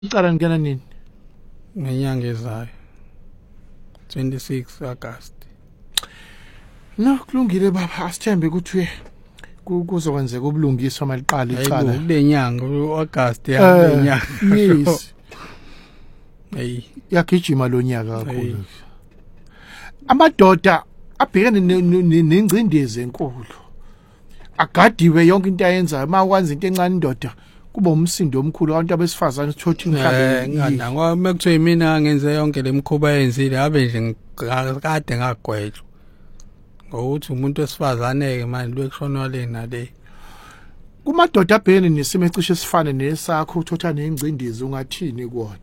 Ucala ngena nini? Ngenyanga ezayo 26 August. No, kulungile baba, asithembe ukuthi kuzokwenzeka ubulungiswa maliqala icala. Lenyanga uAugust lenyanga. Yes. Hey, Yagijima lo nyaka kakhulu. Amadoda abhekene nengcindezi enkulu. Agadiwe yonke into ayenzayo, makwenza into encane indoda kuba umsindo omkhulu abantu abesifazane sithothi mhlambe ngana ngoba mekuthiwa mina ngenze yonke lemkhuba yenzile abe nje kade ngagwetshwa. Ngokuthi umuntu wesifazane ke manje lwekushonwa le nale. Kumadoda abhekene nesimo ecishe sifane nesakho uthotha nengcindezi ungathini kuona.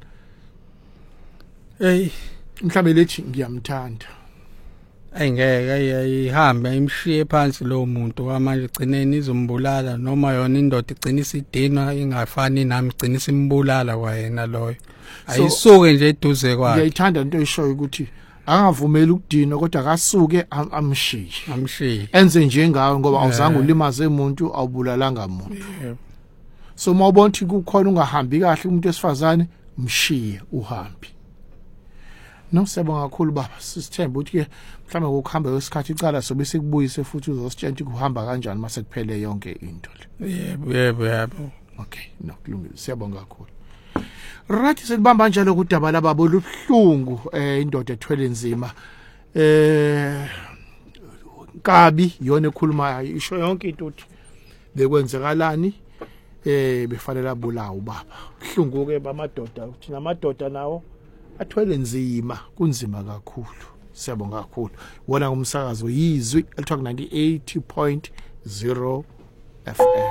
Hey, Mhlambe lethi ngiyamthanda. Ayingeke ayihambe imshiye phansi lo muntu manje igcineni izombulala noma yona indoda igcina isidinwa ingafani nami igcina isimbulala kwayena loyo. Ayisuke nje eduze kwakhe. Ngiyayithanda into eshoyo ukuthi angavumeli ukudinwa kodwa akasuke amshiye. Enze njengawe ngoba awuzange ulimaze umuntu awubulalanga umuntu. So mawubona ukuthi kukhona ungahambi kahle umuntu wesifazane mshiye uhambi. No siyabonga kakhulu baba sisithemba ukuthi ke mhlawumbe ukuhamba kwesikhathi icala sobe sikubuyise futhi uzositshela ukuthi kuhamba kanjani mase kuphele yonke into le. Yebo. Okay, no kulungile siyabonga kakhulu. Right silibamba njalo kudaba lababo lubuhlungu indoda ethwele nzima kabi yona ekhuluma isho yonke into uthi bekwenzekalani befanele abulawa ubaba. Buhlungu ke bamadoda uthi namadoda nawo athwele nzima kunzima kakhulu. Siyabonga kakhulu. Wona ngumsakazo yizwi elithiwa 98.0 FM.